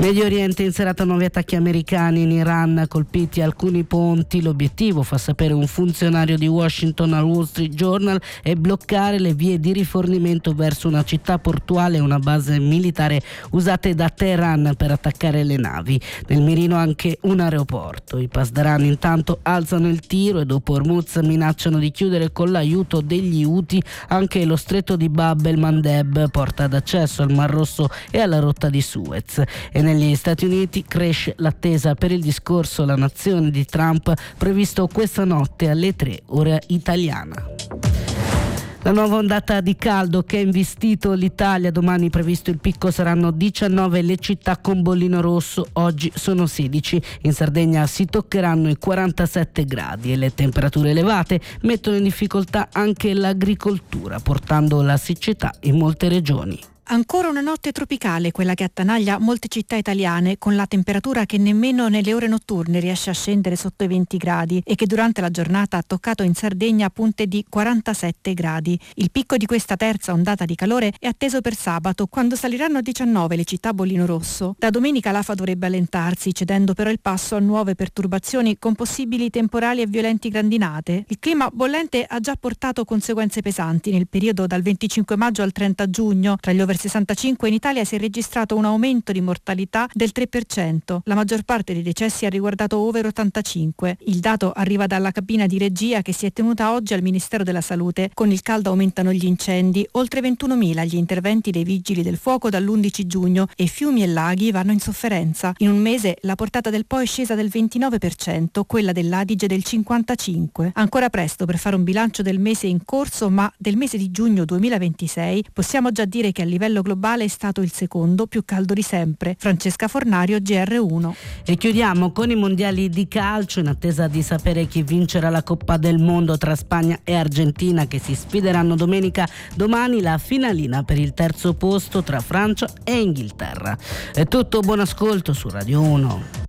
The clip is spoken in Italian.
Medio Oriente, in serata nuovi attacchi americani in Iran, colpiti alcuni ponti. L'obiettivo, fa sapere un funzionario di Washington al Wall Street Journal, è bloccare le vie di rifornimento verso una città portuale e una base militare usate da Teheran per attaccare le navi. Nel mirino anche un aeroporto. I pasdaran intanto alzano il tiro e dopo Hormuz minacciano di chiudere con l'aiuto degli Houthi anche lo stretto di Bab el-Mandeb, porta d'accesso al Mar Rosso e alla rotta di Suez. E negli Stati Uniti cresce l'attesa per il discorso alla nazione di Trump, previsto questa notte alle 3 ora italiana. La nuova ondata di caldo che ha investito l'Italia, domani previsto il picco saranno 19 le città con bollino rosso, oggi sono 16. In Sardegna si toccheranno i 47 gradi e le temperature elevate mettono in difficoltà anche l'agricoltura, portando la siccità in molte regioni. Ancora una notte tropicale, quella che attanaglia molte città italiane, con la temperatura che nemmeno nelle ore notturne riesce a scendere sotto i 20 gradi e che durante la giornata ha toccato in Sardegna punte di 47 gradi. Il picco di questa terza ondata di calore è atteso per sabato, quando saliranno a 19 le città a bollino rosso. Da domenica l'afa dovrebbe allentarsi, cedendo però il passo a nuove perturbazioni con possibili temporali e violenti grandinate. Il clima bollente ha già portato conseguenze pesanti nel periodo dal 25 maggio al 30 giugno. Tra gli over 65 in Italia si è registrato un aumento di mortalità del 3%. La maggior parte dei decessi ha riguardato over 85. Il dato arriva dalla cabina di regia che si è tenuta oggi al Ministero della Salute. Con il caldo aumentano gli incendi, oltre 21.000 gli interventi dei vigili del fuoco dall'11 giugno e fiumi e laghi vanno in sofferenza. In un mese la portata del Po è scesa del 29%, quella dell'Adige del 55%. Ancora presto per fare un bilancio del mese in corso, ma del mese di giugno 2026 possiamo già dire che a livello globale è stato il secondo più caldo di sempre. Francesca Fornario, GR1. E chiudiamo con i mondiali di calcio, in attesa di sapere chi vincerà la Coppa del Mondo tra Spagna e Argentina, che si sfideranno domani la finalina per il terzo posto tra Francia e Inghilterra. È tutto, buon ascolto su Radio 1.